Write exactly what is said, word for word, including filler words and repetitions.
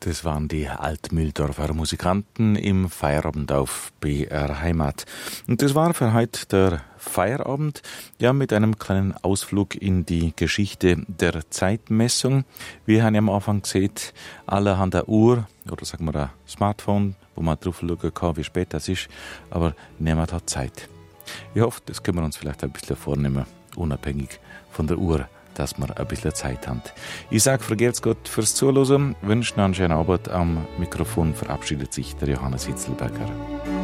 Das waren die Altmühldorfer Musikanten im Feierabend auf B R Heimat. Und das war für heute der Feierabend, ja, mit einem kleinen Ausflug in die Geschichte der Zeitmessung. Wir haben ja am Anfang gesehen, alle haben eine Uhr, oder sagen wir ein Smartphone, wo man drauf schauen kann, wie spät das ist, aber niemand hat Zeit. Ich hoffe, das können wir uns vielleicht ein bisschen vornehmen, unabhängig von der Uhr, dass wir ein bisschen Zeit haben. Ich sage, vergelt's Gott fürs Zuhören, wünsche noch einen schönen Abend. Am Mikrofon verabschiedet sich der Johannes Hitzelberger.